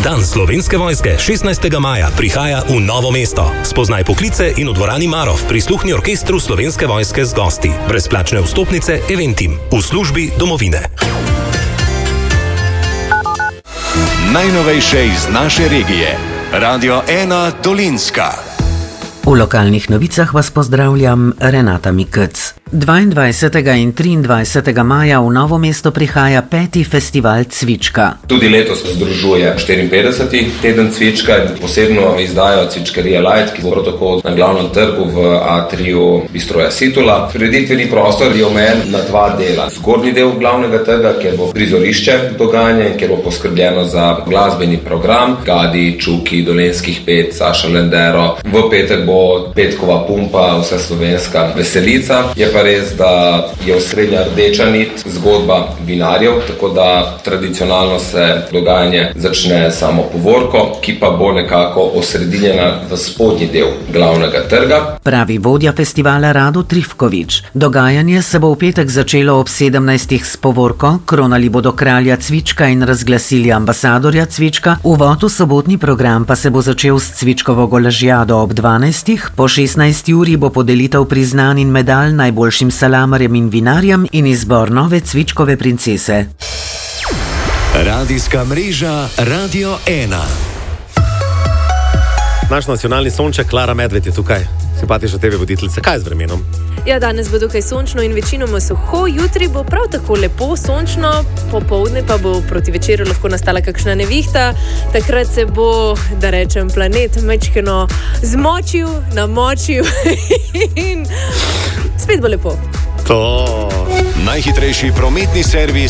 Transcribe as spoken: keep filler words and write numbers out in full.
Dan Slovenske vojske šestnajstega maja prihaja v Novo mesto. Spoznaj poklice in v dvorani Marof prisluhni orkestru Slovenske vojske z gosti. Brezplačne vstopnice Eventim v službi domovine. Najnovejše iz naše regije. Radio ena Dolenjska. V lokalnih novicah vas pozdravljam, Renata Mikec. dvaindvajsetega in triindvajsetega maja v Novo mesto prihaja peti festival Cvička. Tudi letos združuje štiriinpetdeseti teden Cvička in posebno izdajo Cvičkarija Light, ki bo prav tako na glavnem trgu v atriju Bistroja Situla. Prireditveni prostor je omejen na dva dela. Zgornji del glavnega trga, kjer bo prizorišče dogajanja in kjer bo poskrbljeno za glasbeni program. Gadi, Čuki, Dolenjskih pet, Saša Lendero. V petek bo petkova pumpa, vsa slovenska veselica. Je pa res, da je osrednja rdeča nit zgodba vinarjev, tako da tradicionalno se dogajanje začne samo povorko, ki pa bo nekako osredinjena v spodnji del glavnega trga. Pravi vodja festivala Rado Trifkovič. Dogajanje se bo v petek začelo ob sedemnajstih s povorko, kronali bodo kralja Cvička in razglasili ambasadorja Cvička, uvod v sobotni program pa se bo začel s Cvičkovo golažjado ob dvanajstih, po šestnajsti uri bo podelitev priznanj in medalj najboljšim salamarjem in vinarjem in izbor nove Cvičkove princese. Radijska mreža Radio ena. Naš nacionalni sonček Klara Medved je tukaj. Simpatična te ve voditeljica. Kaj je z vremenom? Ja, danes bo tukaj sončno in večinoma suho, jutri bo prav tako lepo sončno, popoldne pa bo proti večeru lahko nastala kakšna nevihta, takrat se bo, da rečem, planet mečkeno zmočil, namočil in spet bo lepo. To. Najhitrejši prometni servis